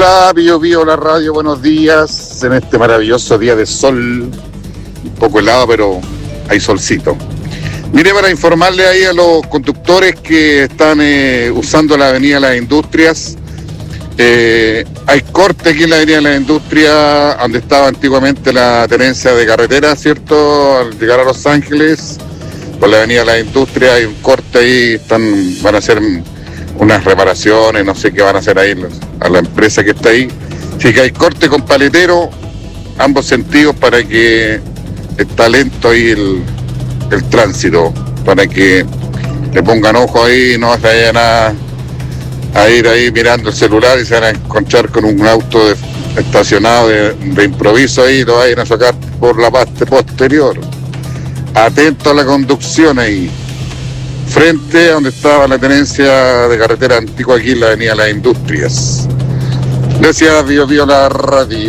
Hola, Pío Pío, la radio, buenos días en este maravilloso día de sol, un poco helado, pero hay solcito. Mire, para informarle ahí a los conductores que están usando la Avenida Las Industrias, hay corte aquí en la Avenida Las Industrias, donde estaba antiguamente la tenencia de carretera, ¿cierto? Al llegar a Los Ángeles, por la Avenida Las Industrias hay un corte ahí, van a hacer unas reparaciones, no sé qué van a hacer ahí a la empresa que está ahí. Así que hay corte con paletero, ambos sentidos, para que está lento ahí el tránsito, para que le pongan ojo ahí, no vayan a ir ahí mirando el celular y se van a encontrar con un auto estacionado de improviso ahí y lo vayan a sacar por la parte posterior. Atento a la conducción ahí, frente a donde estaba la tenencia de carretera antigua aquí en la Avenida Las Industrias. Gracias, Pío Pío, la radio.